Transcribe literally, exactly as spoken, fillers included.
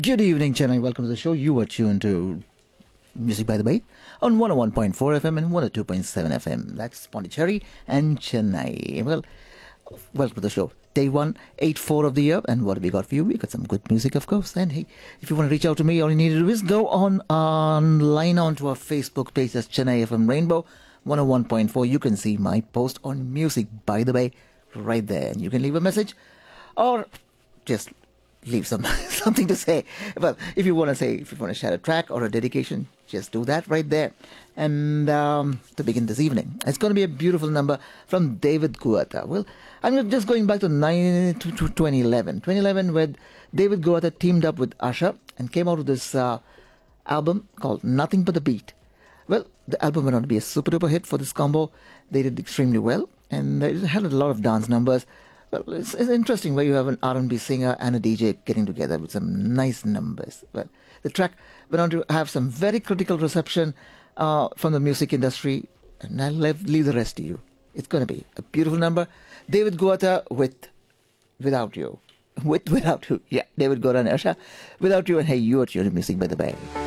Good evening, Chennai. Welcome to the show. You are tuned to Music by the Bay on one oh one point four F M and one oh two point seven F M. That's Pondicherry and Chennai. Well, welcome to the show. Day one, eight four of the year. And what have we got for you? We got some good music, of course. And hey, if you want to reach out to me, all you need to do is go on online onto our Facebook page. That's Chennai F M Rainbow one oh one point four. You can see my post on Music by the Bay right there. And you can leave a message or just leave some something to say. Well, if you want to say, if you want to share a track or a dedication, just do that right there. And um, to begin this evening, it's going to be a beautiful number from David Guetta. Well, I'm just going back to, nine, to, to twenty eleven. twenty eleven, where David Guetta teamed up with Usher and came out with this uh, album called Nothing But the Beat. Well, the album went on to be a super duper hit for this combo. They did extremely well, and it had a lot of dance numbers. Well, it's, it's interesting where you have an R and B singer and a D J getting together with some nice numbers. Well, the track went on to have some very critical reception uh, from the music industry, and I'll leave, leave the rest to you. It's going to be a beautiful number. David Guetta with Without You. With Without You. Yeah, David Guetta and Usher. Without You, and hey, you're tuned to Music by the Bay.